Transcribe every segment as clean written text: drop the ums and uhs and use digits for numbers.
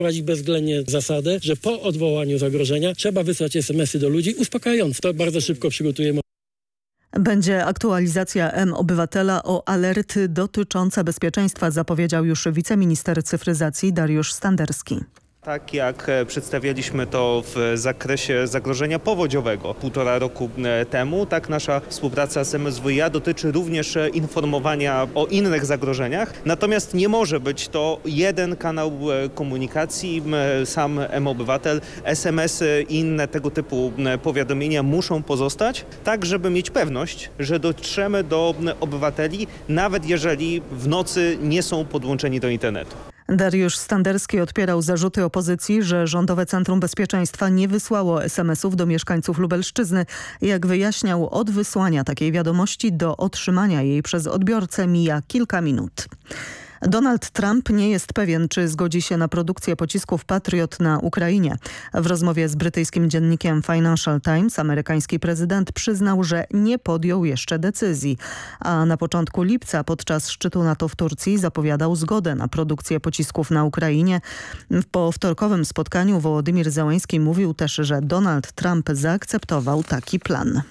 Prowadzi bezwzględnie zasadę, że po odwołaniu zagrożenia trzeba wysłać SMS-y do ludzi uspokajające. To bardzo szybko przygotujemy. Będzie aktualizacja mObywatela o alerty dotyczące bezpieczeństwa, zapowiedział już wiceminister cyfryzacji Dariusz Standerski. Tak jak przedstawialiśmy to w zakresie zagrożenia powodziowego 1,5 roku temu, tak nasza współpraca z MSWiA dotyczy również informowania o innych zagrożeniach. Natomiast nie może być to jeden kanał komunikacji. Sam mObywatel, SMS-y i inne tego typu powiadomienia muszą pozostać, tak żeby mieć pewność, że dotrzemy do obywateli, nawet jeżeli w nocy nie są podłączeni do internetu. Dariusz Standerski odpierał zarzuty opozycji, że Rządowe Centrum Bezpieczeństwa nie wysłało SMS-ów do mieszkańców Lubelszczyzny. Jak wyjaśniał, od wysłania takiej wiadomości do otrzymania jej przez odbiorcę mija kilka minut. Donald Trump nie jest pewien, czy zgodzi się na produkcję pocisków Patriot na Ukrainie. W rozmowie z brytyjskim dziennikiem Financial Times amerykański prezydent przyznał, że nie podjął jeszcze decyzji. A na początku lipca podczas szczytu NATO w Turcji zapowiadał zgodę na produkcję pocisków na Ukrainie. Po wtorkowym spotkaniu Wołodymyr Zełenski mówił też, że Donald Trump zaakceptował taki plan.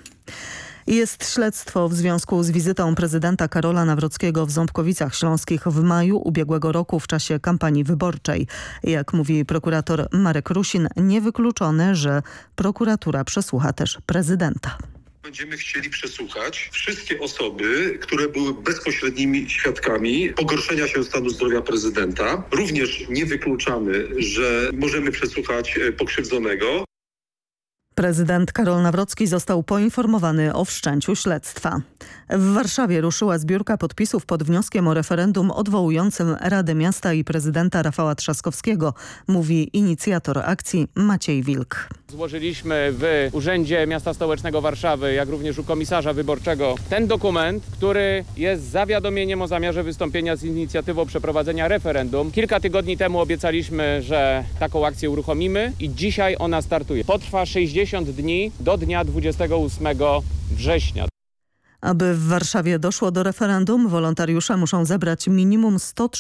Jest śledztwo w związku z wizytą prezydenta Karola Nawrockiego w Ząbkowicach Śląskich w maju ubiegłego roku w czasie kampanii wyborczej. Jak mówi prokurator Marek Rusin, niewykluczone, że prokuratura przesłucha też prezydenta. Będziemy chcieli przesłuchać wszystkie osoby, które były bezpośrednimi świadkami pogorszenia się stanu zdrowia prezydenta. Również nie wykluczamy, że możemy przesłuchać pokrzywdzonego. Prezydent Karol Nawrocki został poinformowany o wszczęciu śledztwa. W Warszawie ruszyła zbiórka podpisów pod wnioskiem o referendum odwołującym Radę Miasta i prezydenta Rafała Trzaskowskiego, mówi inicjator akcji Maciej Wilk. Złożyliśmy w Urzędzie Miasta Stołecznego Warszawy, jak również u komisarza wyborczego ten dokument, który jest zawiadomieniem o zamiarze wystąpienia z inicjatywą przeprowadzenia referendum. Kilka tygodni temu obiecaliśmy, że taką akcję uruchomimy i dzisiaj ona startuje. Potrwa 60 dni do dnia 28 września. Aby w Warszawie doszło do referendum, wolontariusze muszą zebrać minimum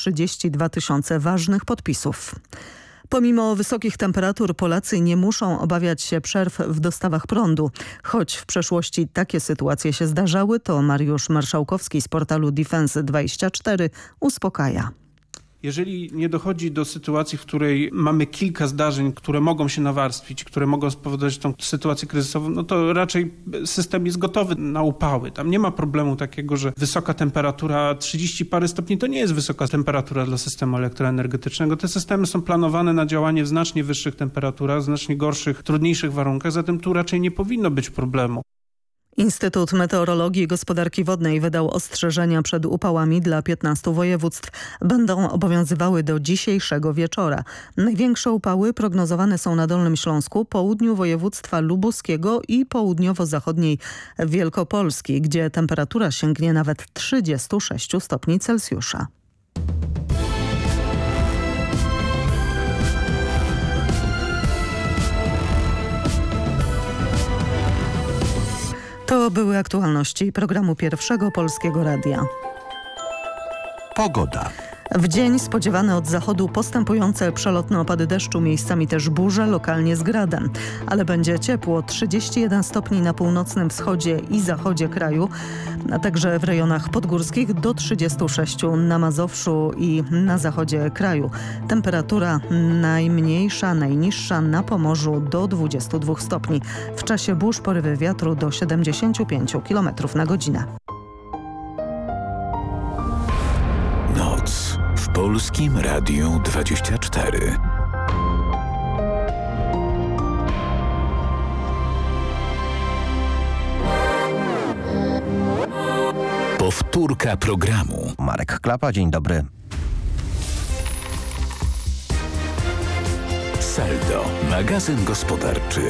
132 000 ważnych podpisów. Pomimo wysokich temperatur Polacy nie muszą obawiać się przerw w dostawach prądu. Choć w przeszłości takie sytuacje się zdarzały, to Mariusz Marszałkowski z portalu Defense24 uspokaja. Jeżeli nie dochodzi do sytuacji, w której mamy kilka zdarzeń, które mogą się nawarstwić, które mogą spowodować tą sytuację kryzysową, no to raczej system jest gotowy na upały. Tam nie ma problemu takiego, że wysoka temperatura, 30 parę stopni, to nie jest wysoka temperatura dla systemu elektroenergetycznego. Te systemy są planowane na działanie w znacznie wyższych temperaturach, w znacznie gorszych, trudniejszych warunkach, zatem tu raczej nie powinno być problemu. Instytut Meteorologii i Gospodarki Wodnej wydał ostrzeżenia przed upałami dla 15 województw. Będą obowiązywały do dzisiejszego wieczora. Największe upały prognozowane są na Dolnym Śląsku, południu województwa lubuskiego i południowo-zachodniej Wielkopolski, gdzie temperatura sięgnie nawet 36 stopni Celsjusza. To były aktualności programu Pierwszego Polskiego Radia. Pogoda. W dzień spodziewane od zachodu postępujące przelotne opady deszczu, miejscami też burze, lokalnie z gradem. Ale będzie ciepło, 31 stopni na północnym wschodzie i zachodzie kraju, a także w rejonach podgórskich do 36 na Mazowszu i na zachodzie kraju. Temperatura najmniejsza, najniższa na Pomorzu do 22 stopni. W czasie burz porywy wiatru do 75 km na godzinę. Noc w Polskim Radiu 24. Powtórka programu. Marek Klapa, dzień dobry. Saldo, magazyn gospodarczy.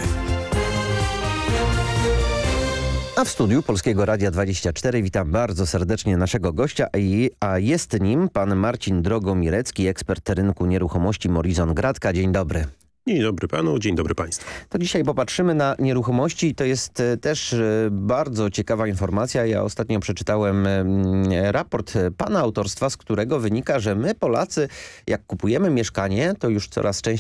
A w studiu Polskiego Radia 24 witam bardzo serdecznie naszego gościa, a jest nim pan Marcin Drogomirecki, ekspert rynku nieruchomości Morizon Gradka. Dzień dobry. Dzień dobry panu, dzień dobry państwu. To dzisiaj popatrzymy na nieruchomości. To jest też bardzo ciekawa informacja. Ja ostatnio przeczytałem raport pana autorstwa, z którego wynika, że my Polacy, jak kupujemy mieszkanie, to już coraz częściej